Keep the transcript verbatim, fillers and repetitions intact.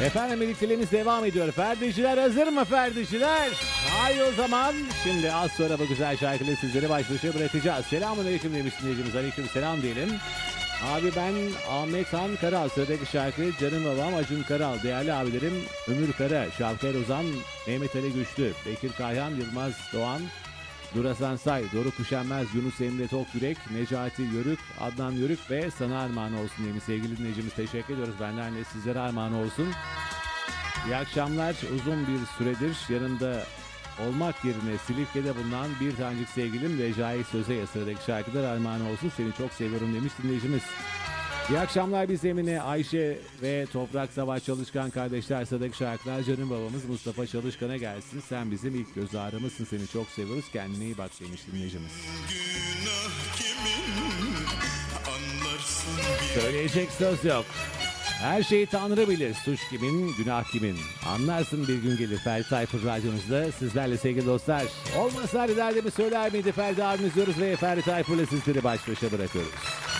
Efendim birlikteliğimiz devam ediyor. Ferdiciler hazır mı Ferdiciler? Haydi o zaman. Şimdi az sonra bu güzel şarkıyla sizleri baş başa bırakacağız. Selamun aleyküm demiş dinleyicimiz. Aleyküm selam diyelim. Abi ben Ahmet Han Karal. Sıradaki şarkı canım babam Acun Karal. Değerli abilerim Ömür Kara, Şavker Ozan, Mehmet Ali Güçlü, Bekir Kayhan, Yılmaz Doğan, Durasan Say, Doruk Üşenmez, Yunus Emre Tokyürek, Necati Yörük, Adnan Yörük ve sana armağan olsun diye sevgili dinleyicimiz teşekkür ediyoruz. Benden de sizlere armağan olsun. İyi akşamlar. Uzun bir süredir yanımda olmak yerine Silifke'de bulunan bir tanecik sevgilim Recai Söze sıradaki şarkılar armağan olsun. Seni çok seviyorum demiş dinleyicimiz. İyi akşamlar biz Emine, Ayşe ve Toprak Savaş Çalışkan kardeşler sıradaki şarkılar canım babamız Mustafa Çalışkan'a gelsin. Sen bizim ilk göz ağrımızsın, seni çok seviyoruz, kendine iyi bak demiş dinleyicimiz. Söyleyecek söz yok. Her şeyi Tanrı bilir. Suç kimin, günah kimin. Anlarsın bir gün gelir. Ferdi Tayfur radyonuzda sizlerle sevgili dostlar. Olmasa derdimi söyler miydi Ferdi abimiz diyoruz ve Ferdi Tayfur'la sizleri baş başa bırakıyoruz.